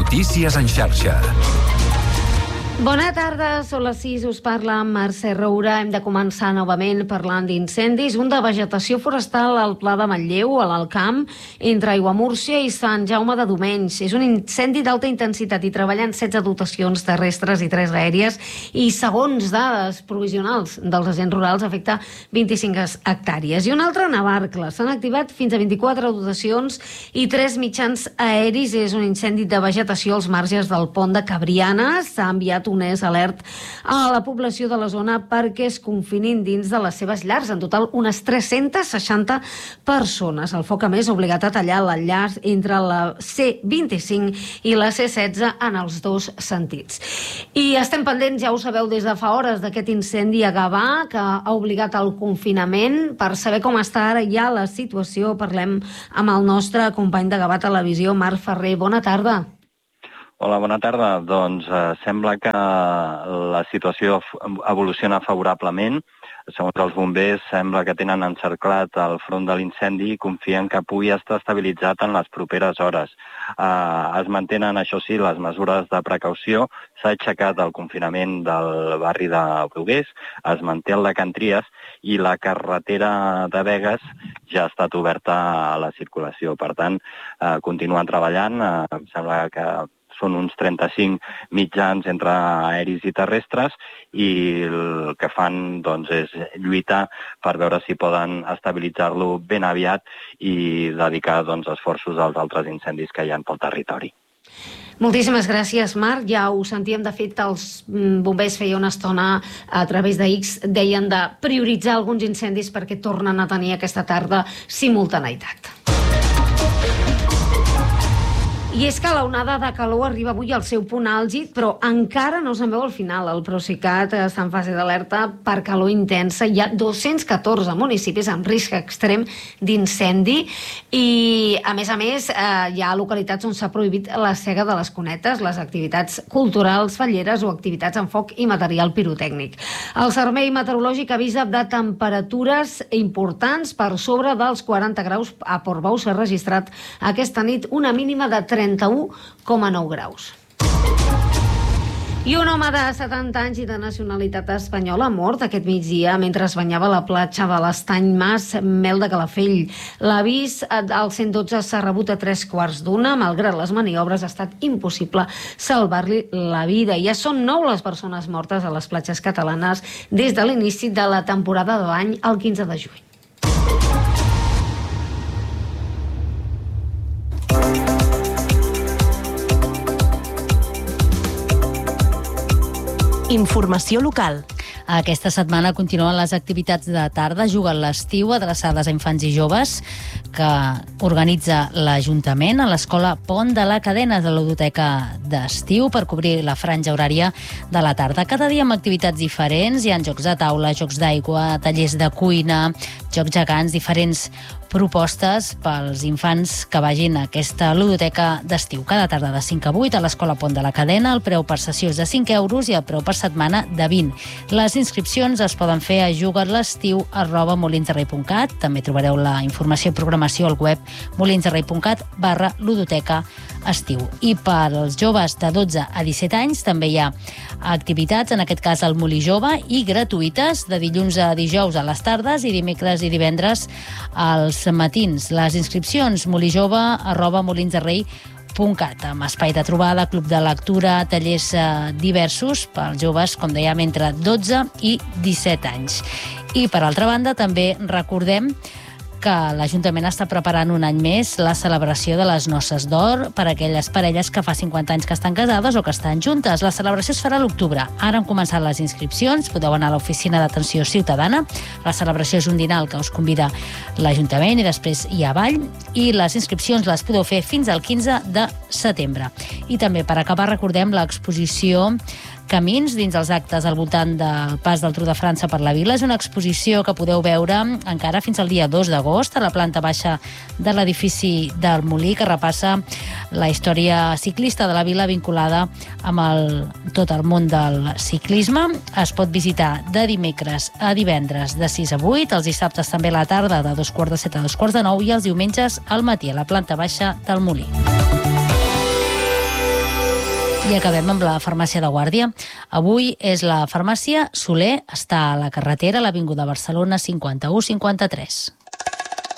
Notícies en xarxa. Bona tarda, són les 6, us parla Mercè Roura. Hem de començar novament parlant d'incendis. Un de vegetació forestal al Pla de Manlleu, a l'Alt Camp, entre Aiguamúrcia i Sant Jaume de Domenys. És un incendi d'alta intensitat i treballen 16 dotacions terrestres i 3 aèries i, segons dades provisionals dels agents rurals, afecta 25 hectàrees. I un altre a Navarcles. S'han activat fins a 24 dotacions i 3 mitjans aeris. És un incendi de vegetació als marges del pont de Cabriana. S'ha enviat un alert a la població de la zona perquè es confinin dins de les seves llars. En total, unes 360 persones. El foc, a més, ha obligat a tallar l'enllaç entre la C25 i la C16 en els dos sentits. I estem pendents, ja ho sabeu, des de fa hores d'aquest incendi a Gavà, que ha obligat al confinament. Per saber com està ara ja la situació, parlem amb el nostre company de Gavà Televisió, Marc Ferrer. Bona tarda. Hola, bona tarda. Doncs sembla que la situació evoluciona favorablement. Segons els bombers, sembla que tenen encerclat el front de l'incendi i confien que pugui estar estabilitzat en les properes hores. Es mantenen, això sí, les mesures de precaució. S'ha aixecat el confinament del barri de Brugués, es manté el de Can Tries i la carretera de Begues ja ha estat oberta a la circulació. Per tant, continuen treballant. Em sembla que són uns 35 mitjans entre aeris i terrestres i el que fan doncs, és lluitar per veure si poden estabilitzar-lo ben aviat i dedicar esforços als altres incendis que hi ha pel territori. Moltíssimes gràcies, Marc. Ja ho sentíem, de fet, els bombers feia una estona a través de X, deien de prioritzar alguns incendis perquè tornen a tenir aquesta tarda simultaneïtat. I és que la onada de calor arriba avui al seu punt àlgid, però encara no se'n veu al final. El Procicat està en fase d'alerta per calor intensa. Hi ha 214 municipis amb risc extrem d'incendi i, a més, hi ha localitats on s'ha prohibit la cega de les cunetes, les activitats culturals, falleres o activitats amb foc i material pirotècnic. El Servei Meteorològic avisa de temperatures importants per sobre dels 40 graus. A Portbou s'ha registrat aquesta nit una mínima de 31,9 graus. I un home de 70 anys i de nacionalitat espanyola ha mort aquest migdia mentre es banyava a la platja de l'Estany Mas, Mel de Calafell. L'avís al 112 s'ha rebut a 3:15. Malgrat les maniobres, ha estat impossible salvar-li la vida. Ja són 9 les persones mortes a les platges catalanes des de l'inici de la temporada de bany el 15 de juny. Informació local. Aquesta setmana continuen les activitats de tarda Juga l'estiu adreçades a infants i joves que organitza l'Ajuntament a l'Escola Pont de la Cadena de la Ludoteca d'estiu per cobrir la franja horària de la tarda. Cada dia amb activitats diferents. Hi ha jocs de taula, jocs d'aigua, tallers de cuina, jocs gegants, diferents propostes pels infants que vagin a aquesta ludoteca d'estiu. Cada tarda de 5 a 8 a l'Escola Pont de la Cadena. El preu per sessió és de 5 euros i el preu per setmana de 20. Les inscripcions es poden fer a jugatlestiu@molinsderrei.cat. També trobareu la informació i programació al web molinsderrei.cat/ludoteca estiu. I per als joves de 12 a 17 anys també hi ha activitats, en aquest cas al Molí Jove, i gratuïtes de dilluns a dijous a les tardes i dimecres i divendres als matins. Les inscripcions molijove@molinsderrei.cat, amb espai de trobada, club de lectura, tallers diversos pels joves, com dèiem, entre 12 i 17 anys. I, per altra banda, també recordem que l'Ajuntament està preparant un any més la celebració de les Noces d'Or per a aquelles parelles que fa 50 anys que estan casades o que estan juntes. La celebració es farà a l'octubre. Ara han començat les inscripcions, podeu anar a l'Oficina d'Atenció Ciutadana. La celebració és un dinar al que us convida l'Ajuntament i després hi ha ball, i les inscripcions les podeu fer fins al 15 de setembre. I també, per acabar, recordem l'exposició Camins dins els actes al voltant del pas del Tour de França per la vila. És una exposició que podeu veure encara fins al dia 2 d'agost a la planta baixa de l'edifici del Molí, que repassa la història ciclista de la vila vinculada amb tot el món del ciclisme. Es pot visitar de dimecres a divendres de 6 a 8, els dissabtes també a la tarda de 2:45 a 2:45 i els diumenges al matí a la planta baixa del Molí. I acabem amb la farmàcia de Guàrdia. Avui és la farmàcia Soler, està a la carretera, a l'Avinguda Barcelona 51-53.